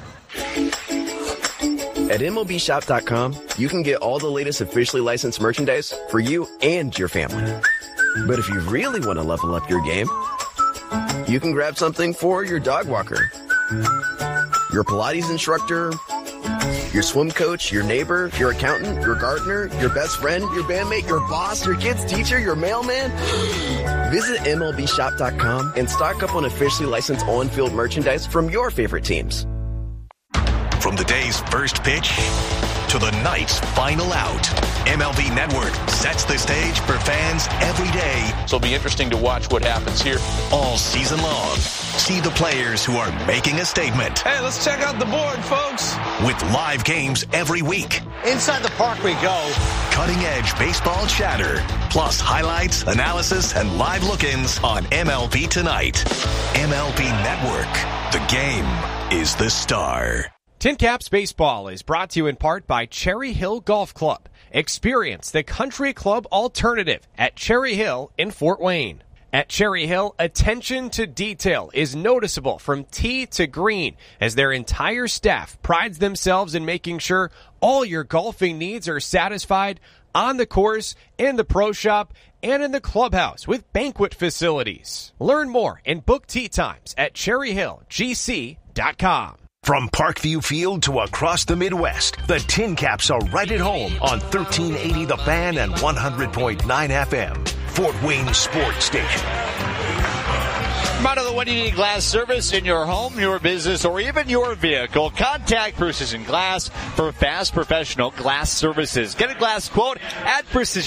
At MLBshop.com, you can get all the latest officially licensed merchandise for you and your family. But if you really want to level up your game, you can grab something for your dog walker, your Pilates instructor, your swim coach, your neighbor, your accountant, your gardener, your best friend, your bandmate, your boss, your kid's teacher, your mailman. Visit MLBshop.com and stock up on officially licensed on-field merchandise from your favorite teams. From the day's first pitch to the night's final out, MLB Network sets the stage for fans every day. So it'll be interesting to watch what happens here all season long. See the players who are making a statement. Hey, let's check out the board, folks. With live games every week. Inside the park we go. Cutting-edge baseball chatter. Plus highlights, analysis, and live look-ins on MLB Tonight. MLB Network. The game is the star. Tin Caps Baseball is brought to you in part by Cherry Hill Golf Club. Experience the country club alternative at Cherry Hill in Fort Wayne. At Cherry Hill, attention to detail is noticeable from tee to green as their entire staff prides themselves in making sure all your golfing needs are satisfied on the course, in the pro shop, and in the clubhouse with banquet facilities. Learn more and book tee times at cherryhillgc.com. From Parkview Field to across the Midwest, the Tin Caps are right at home on 1380 The Fan and 100.9 FM. Fort Wayne Sports Station. Reminder that when you need glass service in your home, your business, or even your vehicle, contact Precision Glass for fast professional glass services. Get a glass quote at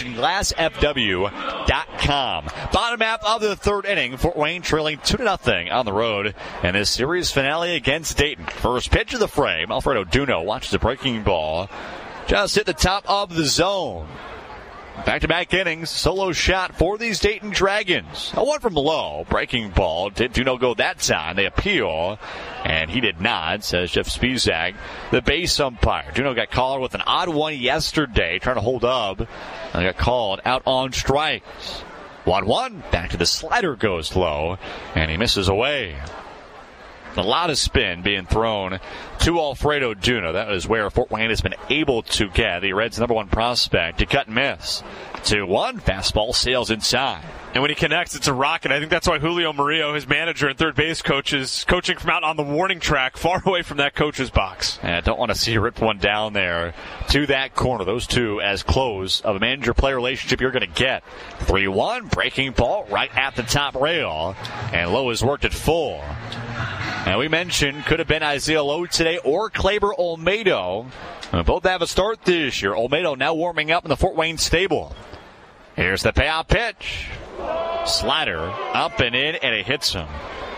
PrecisionGlassFW.com. Bottom half of the 3rd inning, Fort Wayne trailing 2-0 on the road in this series finale against Dayton. First pitch of the frame, Alfredo Duno watches the breaking ball. Just hit the top of the zone. Back-to-back innings, solo shot for these Dayton Dragons. A 1 from Lowe, breaking ball. Did Duno go that time? They appeal, and he did not, says Jeff Spizak, the base umpire. Duno got called with an odd one yesterday, trying to hold up, and got called out on strikes. 1-1, back to the slider goes Lowe, and he misses away. A lot of spin being thrown to Alfredo Duna. That is where Fort Wayne has been able to get the Reds' number one prospect to cut and miss. 2-1, fastball sails inside. And when he connects, it's a rocket. I think that's why Julio Murillo, his manager and third base coach, is coaching from out on the warning track, far away from that coach's box. And I don't want to see you rip one down there to that corner. Those two as close of a manager-player relationship you're going to get. 3-1, breaking ball right at the top rail. And Lowe has worked it full. And we mentioned could have been Isaiah Lowe today or Kleber Olmedo. Both have a start this year. Olmedo now warming up in the Fort Wayne stable. Here's the payoff pitch. Slider up and in, and it hits him.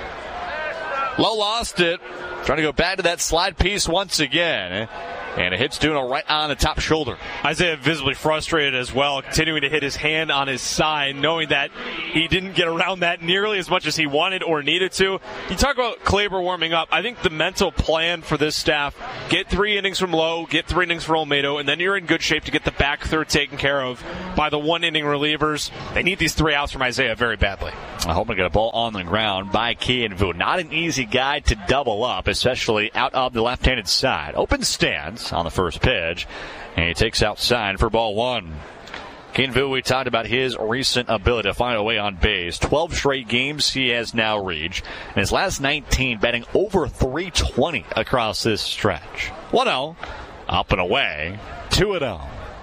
Lowe lost it. Trying to go back to that slide piece once again. And it hits Duna right on the top shoulder. Isaiah visibly frustrated as well, continuing to hit his hand on his side, knowing that he didn't get around that nearly as much as he wanted or needed to. You talk about Kleber warming up. I think the mental plan for this staff, get 3 innings from Lowe, get 3 innings from Olmedo, and then you're in good shape to get the back third taken care of by the 1-inning relievers. They need these 3 outs from Isaiah very badly. I hope to get a ball on the ground by Kian Vu. Not an easy guy to double up, especially out of the left-handed side. Open stance on the first pitch, and he takes outside for ball 1. Kian Vu, we talked about his recent ability to find a way on base. 12 straight games he has now reached. In his last 19, batting over .320 across this stretch. 1-0, up and away, 2-0.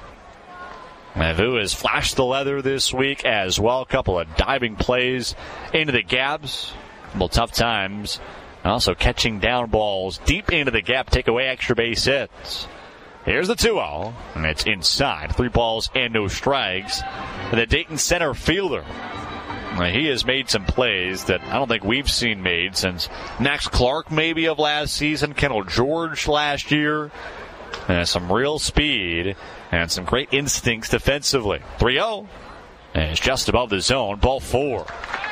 And Vu has flashed the leather this week as well. A couple of diving plays into the gaps. A couple tough times. And also catching down balls deep into the gap, take away extra base hits. Here's the 2-0, and it's inside. 3 balls and no strikes. And the Dayton center fielder, he has made some plays that I don't think we've seen made since Max Clark maybe of last season, Kendall George last year. And some real speed and some great instincts defensively. 3-0, and it's just above the zone, ball 4.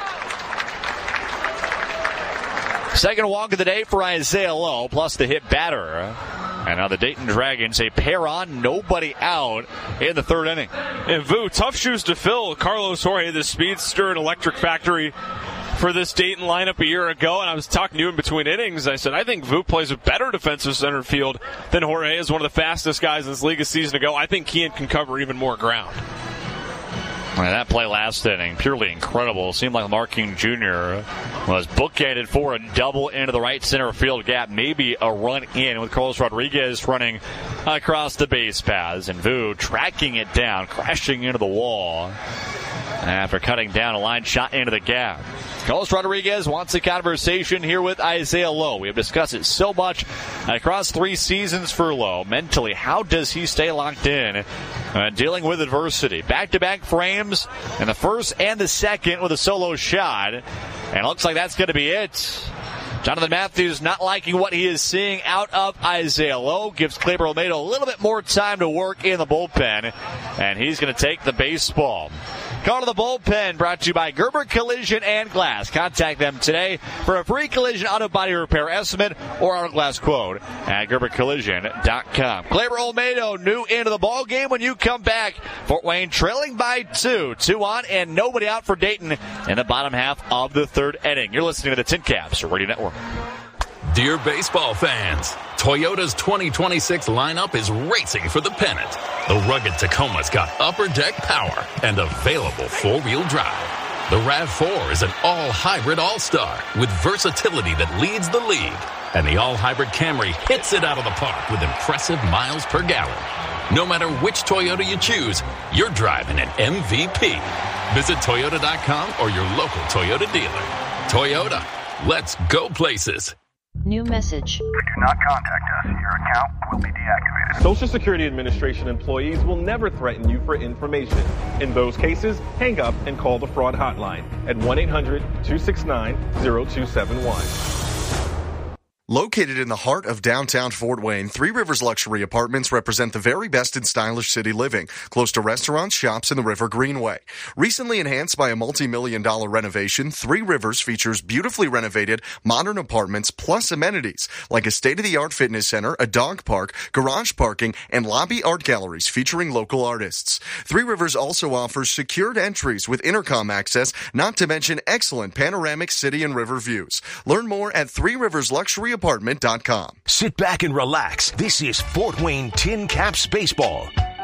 Second walk of the day for Isaiah Lowe, plus the hit batter. And now the Dayton Dragons, a pair on, nobody out in the third inning. And Vu, tough shoes to fill. Carlos Jorge, the speedster and electric factory for this Dayton lineup a year ago. And I was talking to you in between innings. I said, I think Vu plays a better defensive center field than Jorge is one of the fastest guys in this league a season ago. I think Kian can cover even more ground. And that play last inning, purely incredible. It seemed like Marking Jr. was bookended for a double into the right center field gap. Maybe a run in with Carlos Rodriguez running across the base paths. And Vu tracking it down, crashing into the wall after cutting down a line shot into the gap. Carlos Rodriguez wants a conversation here with Isaiah Lowe. We have discussed it so much across 3 seasons for Lowe. Mentally, how does he stay locked in dealing with adversity? Back-to-back frames in the first and the second with a solo shot. And it looks like that's going to be it. Jonathan Matthews not liking what he is seeing out of Isaiah Lowe. Gives Kleber Olmedo a little bit more time to work in the bullpen. And he's going to take the baseball. Call to the bullpen brought to you by Gerber Collision and Glass. Contact them today for a free collision auto body repair estimate or auto glass quote at GerberCollision.com. Kleber Olmedo new into the ball game when you come back. Fort Wayne trailing by 2. 2 on and nobody out for Dayton in the bottom half of the third inning. You're listening to the Tin Caps Radio Network. Dear baseball fans, Toyota's 2026 lineup is racing for the pennant. The rugged Tacoma's got upper deck power and available 4-wheel drive. The RAV4 is an all-hybrid all-star with versatility that leads the league. And the all-hybrid Camry hits it out of the park with impressive miles per gallon. No matter which Toyota you choose, you're driving an MVP. Visit Toyota.com or your local Toyota dealer. Toyota, let's go places. New message. If you do not contact us, your account will be deactivated. Social Security Administration employees will never threaten you for information. In those cases, hang up and call the fraud hotline at 1-800-269-0271. Located in the heart of downtown Fort Wayne, Three Rivers Luxury Apartments represent the very best in stylish city living, close to restaurants, shops, and the River Greenway. Recently enhanced by a multi-million-dollar renovation, Three Rivers features beautifully renovated, modern apartments plus amenities like a state-of-the-art fitness center, a dog park, garage parking, and lobby art galleries featuring local artists. Three Rivers also offers secured entries with intercom access, not to mention excellent panoramic city and river views. Learn more at threeriversluxuryapartment.com. Sit back and relax. This is Fort Wayne Tin Caps Baseball.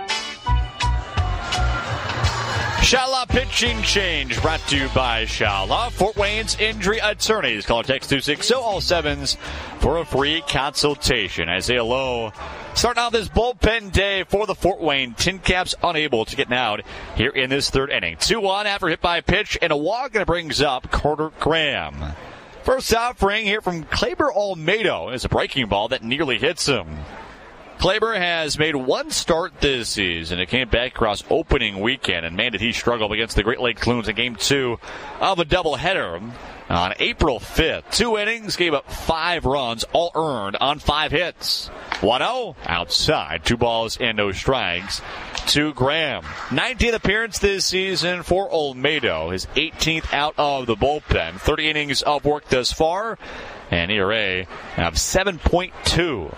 Shala pitching change brought to you by Shala, Fort Wayne's injury attorneys. Call or text 260-all-7s for a free consultation. Isaiah Lowe starting out this bullpen day for the Fort Wayne Tin Caps, unable to get out here in this third inning. 2-1 after hit by a pitch and a walk, and it brings up Carter Graham. First offering here from Kleber Olmedo is a breaking ball that nearly hits him. Kleber has made one start this season. It came back across opening weekend, and man, did he struggle against the Great Lakes Loons in Game 2 of a doubleheader on April 5th. 2 innings, gave up 5 runs, all earned on 5 hits. 1-0 outside, 2 balls and no strikes to Graham. 19th appearance this season for Olmedo, his 18th out of the bullpen. 30 innings of work thus far, and ERA of 7.2.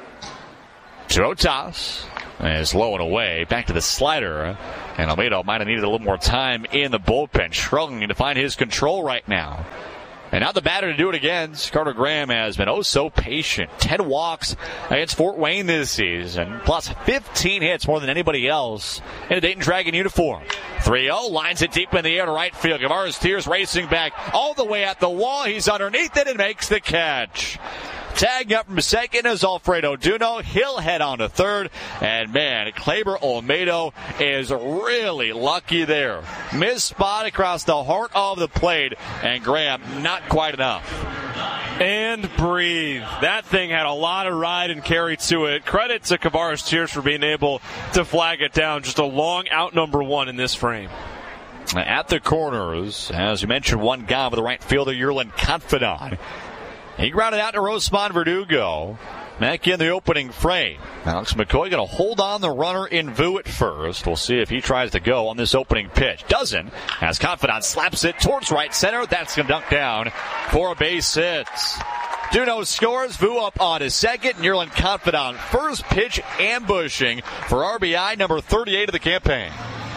2-0 toss is low and away. Back to the slider, and Olmedo might have needed a little more time in the bullpen, struggling to find his control right now. And now the batter to do it against. Carter Graham has been oh so patient. 10 walks against Fort Wayne this season, plus 15 hits, more than anybody else in a Dayton Dragon uniform. 3-0, lines it deep in the air to right field. Guevara's Tears racing back all the way at the wall. He's underneath it and makes the catch. Tagging up from second is Alfredo Duno. He'll head on to third. And man, Kleber Olmedo is really lucky there. Missed spot across the heart of the plate, and Graham not quite enough. And breathe. That thing had a lot of ride and carry to it. Credit to Guevara's Tears for being able to flag it down. Just a long out number 1 in this frame. At the corners, as you mentioned, one guy with the right fielder, Yerlin Confidant. He grounded out to Rosemont Verdugo. Back in the opening frame. Alex McCoy going to hold on the runner in Vu at first. We'll see if he tries to go on this opening pitch. Doesn't, as Confidant slaps it towards right center. That's going to dunk down for a base hit. Duno scores. Vu up on his second. Yerlin Confidant first pitch ambushing for RBI number 38 of the campaign.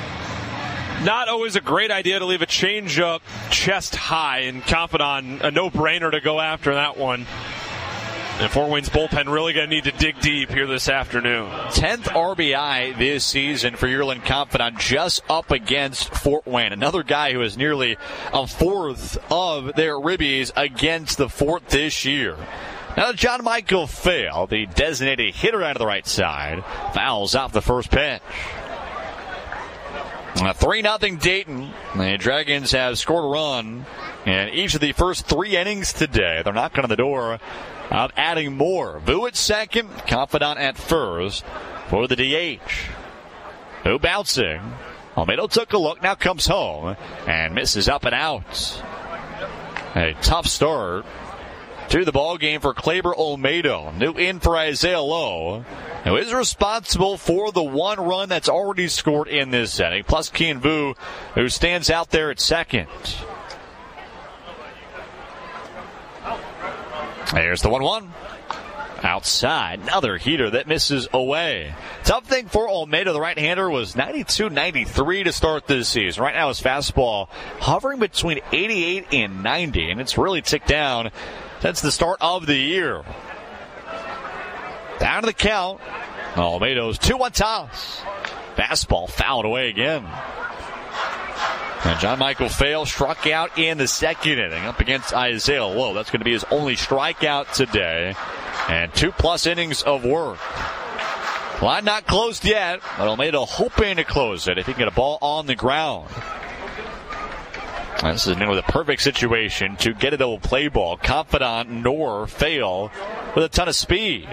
Not always a great idea to leave a changeup chest high, and Confidant a no-brainer to go after that one. And Fort Wayne's bullpen really going to need to dig deep here this afternoon. 10th RBI this season for Yerlin Confidant, just up against Fort Wayne. Another guy who is nearly a fourth of their ribbies against the Fort this year. Now John Michael Fail, the designated hitter out of the right side, fouls off the first pitch. 3-0 Dayton. The Dragons have scored a run in each of the first 3 innings today. They're knocking on the door of adding more. Vu at second, Confidant at first for the DH. Vu bouncing. Olmedo took a look, now comes home and misses up and out. A tough start to the ball game for Kleber Olmedo. New in for Isaiah Lowe, who is responsible for the 1 run that's already scored in this inning, plus Kian Vu, who stands out there at second. There's the 1-1. Outside, another heater that misses away. Tough thing for Olmedo, the right-hander, was 92-93 to start this season. Right now his fastball hovering between 88 and 90, and it's really ticked down since the start of the year. Down to the count. Olmedo's 2-1 toss. Fastball fouled away again. And John Michael Fail struck out in the second inning up against Isaiah Lowe. That's going to be his only strikeout today. And 2+ innings of work. Line not closed yet, but Olmedo hoping to close it if he can get a ball on the ground. This is nearly the perfect situation to get a double play ball. Confidant nor Fail with a ton of speed.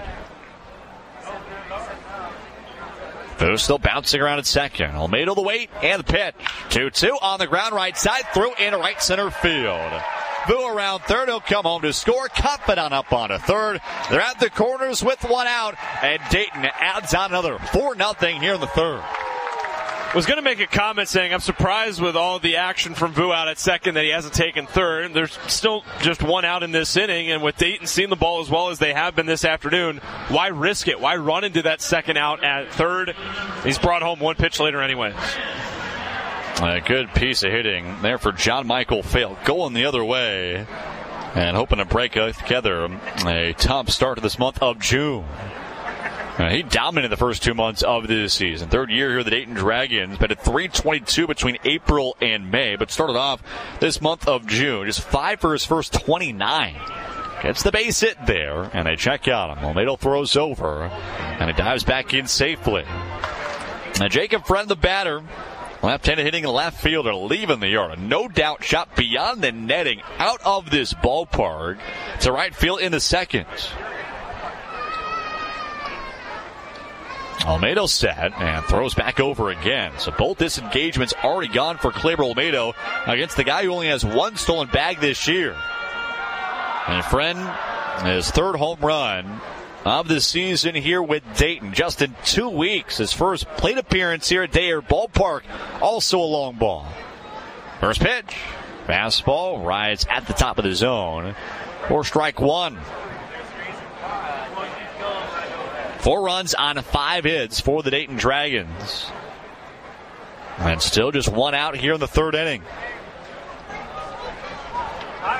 Vu still bouncing around at second. Olmedo the wait and the pitch. 2-2 on the ground right side. Through into right center field. Vu around third. He'll come home to score. Confidant up on a third. They're at the corners with one out, and Dayton adds on another 4-0 here in the third. Was going to make a comment saying I'm surprised with all the action from Vu out at second that he hasn't taken third. There's still just one out in this inning, and with Dayton seeing the ball as well as they have been this afternoon, why risk it? Why run into that second out at third? He's brought home one pitch later anyway. A good piece of hitting there for John Michael Fail, going the other way and hoping to break together a top start to this month of June. He dominated the first 2 months of this season. Third year here, the Dayton Dragons batted .322 between April and May, but started off this month of June. Just 5 for his first 29. Gets the base hit there, and they check out him. Olmedo throws over, and he dives back in safely. Now Jacob Friend, the batter, left-handed hitting left fielder, leaving the yard. A no-doubt shot beyond the netting out of this ballpark to right field in the second. Olmedo set and throws back over again. So both disengagements already gone for Kleber Olmedo against the guy who only has one stolen bag this year. And Friend, his third home run of the season here with Dayton. Just in 2 weeks, his first plate appearance here at Day Air Ballpark. Also a long ball. First pitch. Fastball rides at the top of the zone for strike one. 4 runs on 5 hits for the Dayton Dragons. And still just one out here in the third inning.